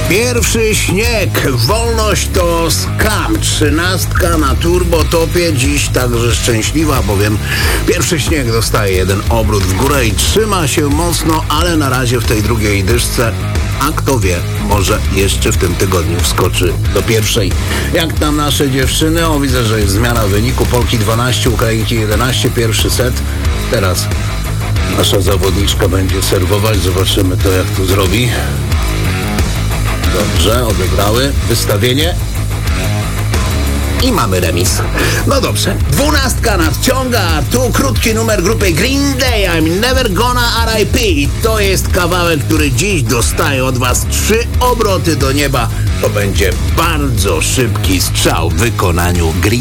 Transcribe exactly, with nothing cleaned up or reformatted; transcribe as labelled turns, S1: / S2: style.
S1: Pierwszy śnieg, wolność to skam, trzynastka na turbotopie, dziś także szczęśliwa, bowiem pierwszy śnieg dostaje jeden obrót w górę i trzyma się mocno, ale na razie w tej drugiej dyszce, a kto wie, może jeszcze w tym tygodniu wskoczy do pierwszej. Jak tam nasze dziewczyny? O, widzę, że jest zmiana wyniku, Polki dwanaście, Ukrainki jedenaście, pierwszy set. Teraz nasza zawodniczka będzie serwować, zobaczymy to, jak to zrobi. Dobrze, odegrały wystawienie i mamy remis. No dobrze, dwunastka nadciąga, tu krótki numer grupy Green Day, I'm Never Gonna R I P. To jest kawałek, który dziś dostaje od was trzy obroty do nieba. To będzie bardzo szybki strzał w wykonaniu Green